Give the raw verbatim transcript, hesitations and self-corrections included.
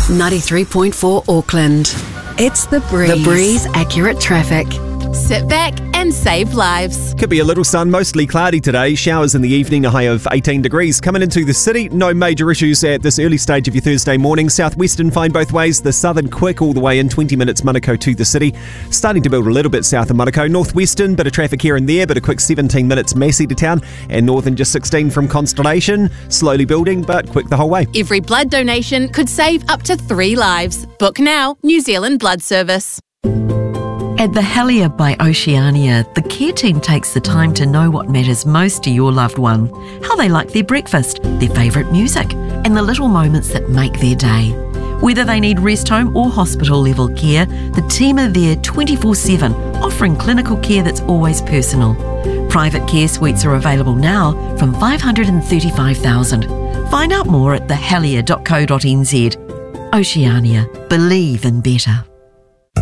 ninety-three point four Auckland. It's The Breeze. The Breeze Accurate Traffic. Sit back and save lives. Could be a little sun, mostly cloudy today. Showers in the evening, a high of eighteen degrees. Coming into the city, no major issues at this early stage of your Thursday morning. Southwestern fine both ways. The southern quick all the way in, twenty minutes Manukau to the city. Starting to build a little bit south of Manukau. Northwestern, bit of traffic here and there, but a quick seventeen minutes Massey to town. And northern just sixteen from Constellation. Slowly building, but quick the whole way. Every blood donation could save up to three lives. Book now, New Zealand Blood Service. At the Helier by Oceania, the care team takes the time to know what matters most to your loved one, how they like their breakfast, their favourite music, and the little moments that make their day. Whether they need rest home or hospital level care, the team are there twenty-four seven, offering clinical care that's always personal. Private care suites are available now from five hundred thirty-five thousand dollars. Find out more at the helier dot co dot n z. Oceania, believe in better.